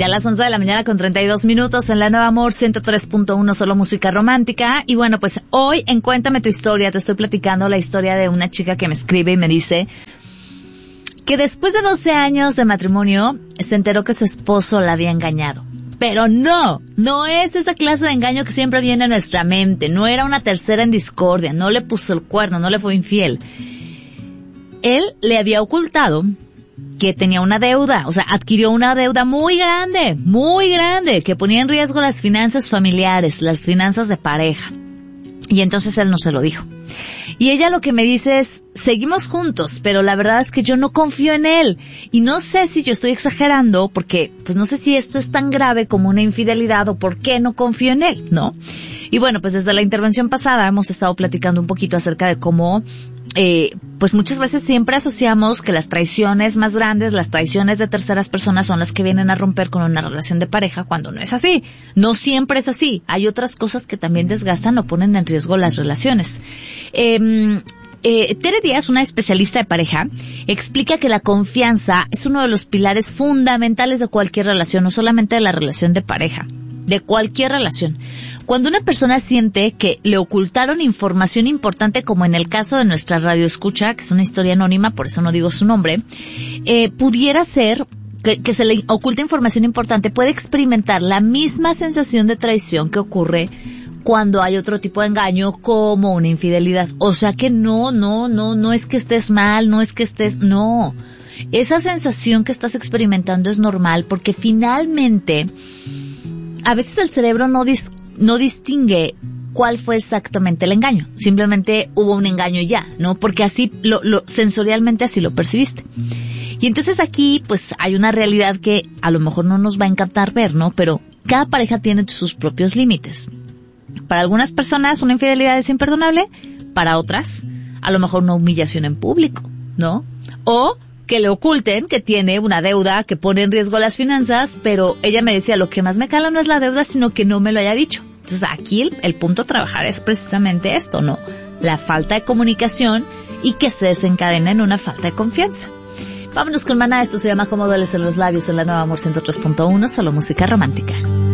Ya a las 11 de la mañana con 32 minutos en la Nueva Amor 103.1, solo música romántica. Y bueno, pues hoy en Cuéntame tu historia te estoy platicando la historia de una chica que me escribe y me dice que después de 12 años de matrimonio se enteró que su esposo la había engañado. Pero no es esa clase de engaño que siempre viene a nuestra mente. No era una tercera en discordia, no le puso el cuerno, no le fue infiel. Él le había ocultado que tenía una deuda, o sea, adquirió una deuda muy grande, que ponía en riesgo las finanzas familiares, las finanzas de pareja. Y entonces él no se lo dijo. Y ella lo que me dice es, seguimos juntos, pero la verdad es que yo no confío en él. Y no sé si yo estoy exagerando, porque pues no sé si esto es tan grave como una infidelidad o por qué no confío en él, ¿no? Y bueno, pues desde la intervención pasada hemos estado platicando un poquito acerca de cómo pues muchas veces siempre asociamos que las traiciones más grandes, las traiciones de terceras personas son las que vienen a romper con una relación de pareja, cuando no es así. No siempre es así. Hay otras cosas que también desgastan o ponen en riesgo las relaciones. Tere Díaz, una especialista de pareja, explica que la confianza es uno de los pilares fundamentales de cualquier relación, no solamente de la relación de pareja, de cualquier relación. Cuando una persona siente que le ocultaron información importante, como en el caso de nuestra radioescucha, que es una historia anónima, por eso no digo su nombre, pudiera ser que se le oculta información importante, puede experimentar la misma sensación de traición que ocurre cuando hay otro tipo de engaño, como una infidelidad. O sea que no es que estés mal, no. Esa sensación que estás experimentando es normal, porque finalmente a veces el cerebro no distingue cuál fue exactamente el engaño. Simplemente hubo un engaño y ya, ¿no? Porque así, sensorialmente así lo percibiste. Y entonces aquí, pues, hay una realidad que a lo mejor no nos va a encantar ver, ¿no? Pero cada pareja tiene sus propios límites. Para algunas personas una infidelidad es imperdonable, para otras, a lo mejor una humillación en público, ¿no? O que le oculten que tiene una deuda que pone en riesgo las finanzas, pero ella me decía, lo que más me cala no es la deuda, sino que no me lo haya dicho. Entonces aquí el punto a trabajar es precisamente esto, ¿no? La falta de comunicación y que se desencadena en una falta de confianza. Vámonos con Maná, esto se llama Cómo dueles en los labios en la Nueva Amor 103.1, solo música romántica.